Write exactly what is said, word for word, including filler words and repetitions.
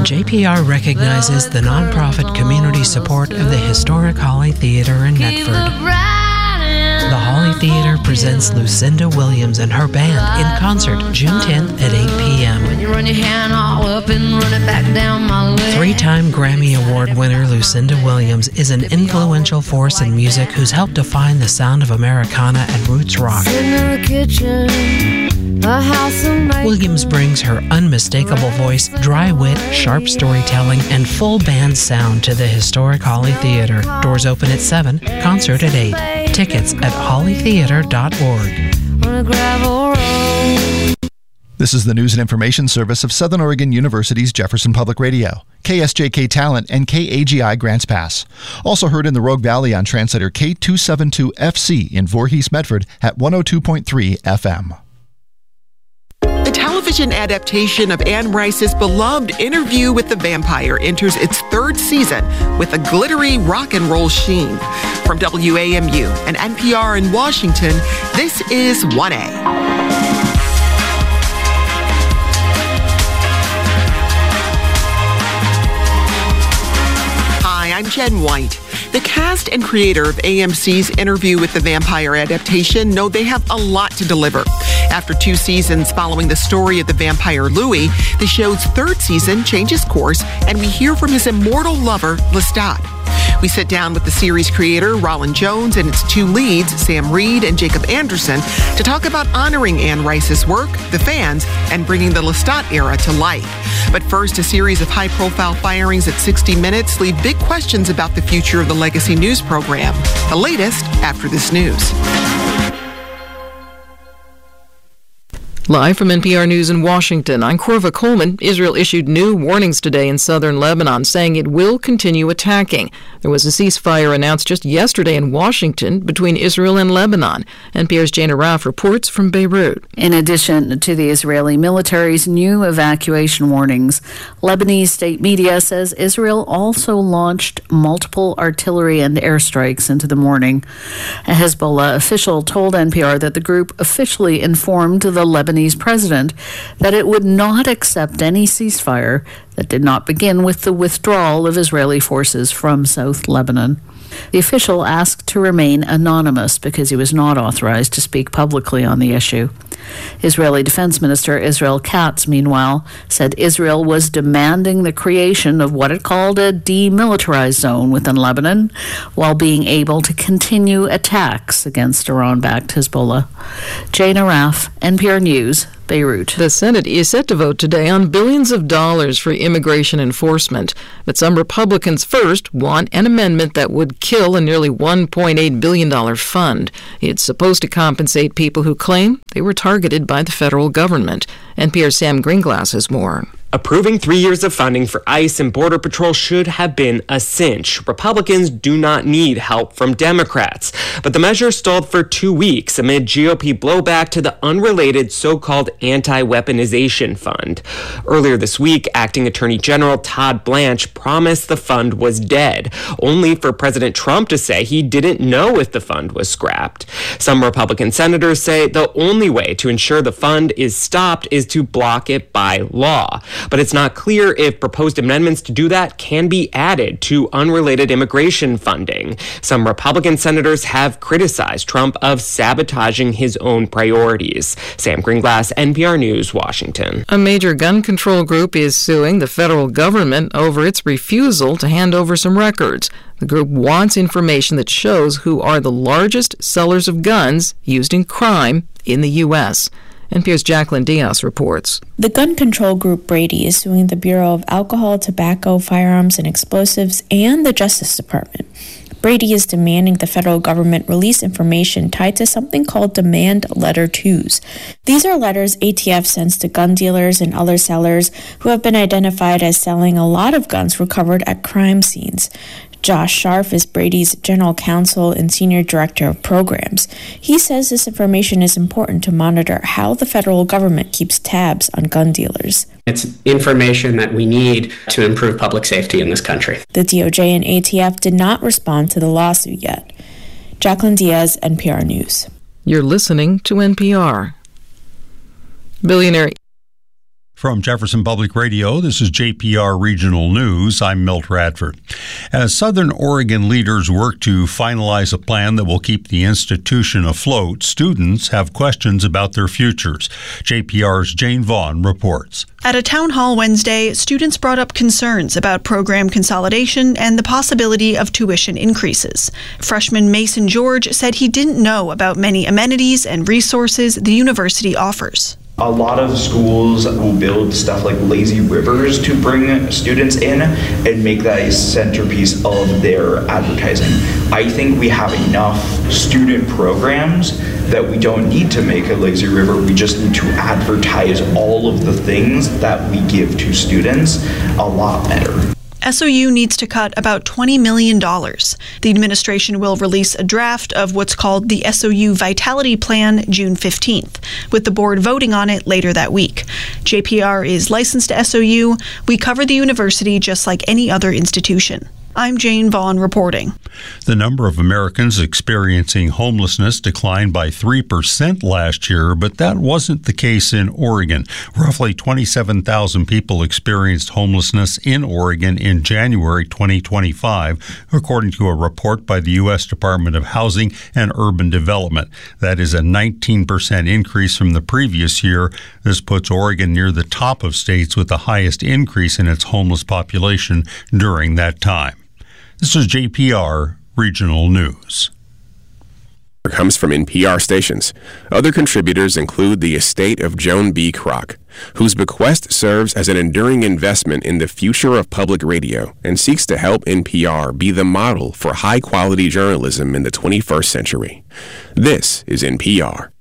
J P R recognizes the nonprofit community support of the historic Holly Theatre in Medford. The Holly Theatre presents Lucinda Williams and her band in concert June tenth at eight p.m. Three-time Grammy Award winner Lucinda Williams is an influential force in music who's helped define the sound of Americana and roots rock. Williams brings her unmistakable voice, dry wit, sharp storytelling, and full band sound to the historic Holly Theatre. Doors open at seven, concert at eight. Tickets at holly theatre dot org. This is the news and information service of Southern Oregon University's Jefferson Public Radio, K S J K Talent, and K A G I Grants Pass. Also heard in the Rogue Valley on translator K two seventy-two F C in Voorhees, Medford at one oh two point three F M. The television adaptation of Anne Rice's beloved Interview with the Vampire enters its third season with a glittery rock and roll sheen. From W A M U and N P R in Washington, this is one A. Hi, I'm Jen White. The cast and creator of A M C's Interview with the Vampire adaptation know they have a lot to deliver. After two seasons following the story of the vampire Louis, the show's third season changes course, and we hear from his immortal lover, Lestat. We sit down with the series creator, Roland Jones, and its two leads, Sam Reed and Jacob Anderson, to talk about honoring Anne Rice's work, the fans, and bringing the Lestat era to life. But first, a series of high-profile firings at sixty minutes leave big questions about the future of the legacy news program. The latest after this news. Live from N P R News in Washington, I'm Corva Coleman. Israel issued new warnings today in southern Lebanon, saying it will continue attacking. There was a ceasefire announced just yesterday in Washington between Israel and Lebanon. N P R's Jana Raff reports from Beirut. In addition to the Israeli military's new evacuation warnings, Lebanese state media says Israel also launched multiple artillery and airstrikes into the morning. A Hezbollah official told N P R that the group officially informed the Lebanese president that it would not accept any ceasefire that did not begin with the withdrawal of Israeli forces from South Lebanon. The official asked to remain anonymous because he was not authorized to speak publicly on the issue. Israeli Defense Minister Israel Katz, meanwhile, said Israel was demanding the creation of what it called a demilitarized zone within Lebanon, while being able to continue attacks against Iran-backed Hezbollah. Jana Raff, N P R News, Beirut. The Senate is set to vote today on billions of dollars for immigration enforcement. But some Republicans first want an amendment that would kill a nearly one point eight billion dollars fund. It's supposed to compensate people who claim they were targeted by the federal government. N P R's Sam Greenglass has more. Approving three years of funding for ICE and Border Patrol should have been a cinch. Republicans do not need help from Democrats. But the measure stalled for two weeks amid G O P blowback to the unrelated so-called anti-weaponization fund. Earlier this week, Acting Attorney General Todd Blanche promised the fund was dead, only for President Trump to say he didn't know if the fund was scrapped. Some Republican senators say the only way to ensure the fund is stopped is to block it by law. But it's not clear if proposed amendments to do that can be added to unrelated immigration funding. Some Republican senators have criticized Trump of sabotaging his own priorities. Sam Greenglass, N P R News, Washington. A major gun control group is suing the federal government over its refusal to hand over some records. The group wants information that shows who are the largest sellers of guns used in crime in the U S N P R's Jacqueline Diaz reports. The gun control group Brady is suing the Bureau of Alcohol, Tobacco, Firearms, and Explosives and the Justice Department. Brady is demanding the federal government release information tied to something called Demand Letter twos. These are letters A T F sends to gun dealers and other sellers who have been identified as selling a lot of guns recovered at crime scenes. Josh Scharf is Brady's general counsel and senior director of programs. He says this information is important to monitor how the federal government keeps tabs on gun dealers. It's information that we need to improve public safety in this country. The D O J and A T F did not respond to the lawsuit yet. Jacqueline Diaz, N P R News. You're listening to N P R. Billionaire From Jefferson Public Radio, this is J P R Regional News. I'm Milt Radford. As Southern Oregon leaders work to finalize a plan that will keep the institution afloat, students have questions about their futures. J P R's Jane Vaughn reports. At a town hall Wednesday, students brought up concerns about program consolidation and the possibility of tuition increases. Freshman Mason George said he didn't know about many amenities and resources the university offers. A lot of schools will build stuff like lazy rivers to bring students in and make that a centerpiece of their advertising. I think we have enough student programs that we don't need to make a lazy river. We just need to advertise all of the things that we give to students a lot better. S O U needs to cut about twenty million dollars. The administration will release a draft of what's called the S O U Vitality Plan June fifteenth, with the board voting on it later that week. J P R is licensed to S O U. We cover the university just like any other institution. I'm Jane Vaughn reporting. The number of Americans experiencing homelessness declined by three percent last year, but that wasn't the case in Oregon. Roughly twenty-seven thousand people experienced homelessness in Oregon in January twenty twenty-five, according to a report by the U S Department of Housing and Urban Development. That is a nineteen percent increase from the previous year. This puts Oregon near the top of states with the highest increase in its homeless population during that time. This is J P R Regional News. Comes from N P R stations. Other contributors include the estate of Joan B. Kroc, whose bequest serves as an enduring investment in the future of public radio and seeks to help N P R be the model for high-quality journalism in the twenty-first century. This is N P R.